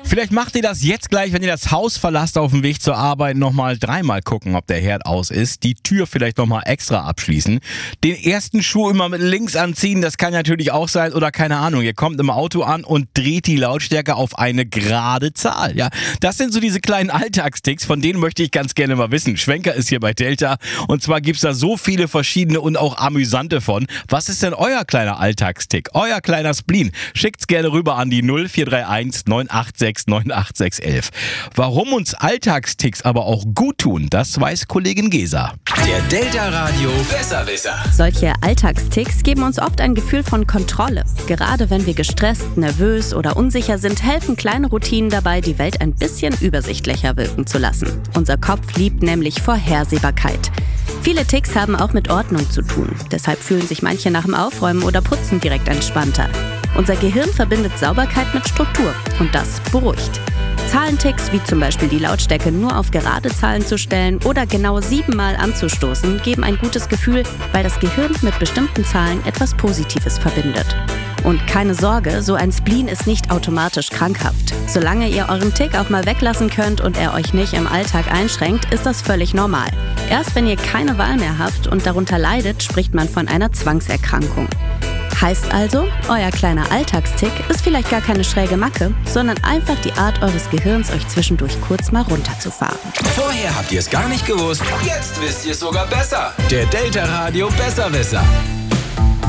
Vielleicht macht ihr das jetzt gleich, wenn ihr das Haus verlasst auf dem Weg zur Arbeit, nochmal dreimal gucken, ob der Herd aus ist. Die Tür vielleicht nochmal extra abschließen. Den ersten Schuh immer mit links anziehen, das kann natürlich auch sein. Oder keine Ahnung, ihr kommt im Auto an und dreht die Lautstärke auf eine gerade Zahl. Ja, das sind so diese kleinen Alltagsticks, von denen möchte ich ganz gerne mal wissen. Schwenker ist hier bei Delta und zwar gibt's da so viele verschiedene und auch amüsante von. Was ist denn euer kleiner Alltagstick, euer kleiner Spleen? Schickt's gerne rüber an die 0431 986 98611. Warum uns Alltagsticks aber auch gut tun, das weiß Kollegin Gesa. Der Delta Radio Besserwisser. Solche Alltagsticks geben uns oft ein Gefühl von Kontrolle. Gerade wenn wir gestresst, nervös oder unsicher sind, helfen kleine Routinen dabei, die Welt ein bisschen übersichtlicher wirken zu lassen. Unser Kopf liebt nämlich Vorhersehbarkeit. Viele Ticks haben auch mit Ordnung zu tun. Deshalb fühlen sich manche nach dem Aufräumen oder Putzen direkt entspannter. Unser Gehirn verbindet Sauberkeit mit Struktur und das beruhigt. Zahlenticks, wie zum Beispiel die Lautstärke nur auf gerade Zahlen zu stellen oder genau 7 Mal anzustoßen, geben ein gutes Gefühl, weil das Gehirn mit bestimmten Zahlen etwas Positives verbindet. Und keine Sorge, so ein Spleen ist nicht automatisch krankhaft. Solange ihr euren Tick auch mal weglassen könnt und er euch nicht im Alltag einschränkt, ist das völlig normal. Erst wenn ihr keine Wahl mehr habt und darunter leidet, spricht man von einer Zwangserkrankung. Heißt also, euer kleiner Alltagstick ist vielleicht gar keine schräge Macke, sondern einfach die Art eures Gehirns, euch zwischendurch kurz mal runterzufahren. Vorher habt ihr es gar nicht gewusst, jetzt wisst ihr es sogar besser. Der Delta Radio Besserwisser.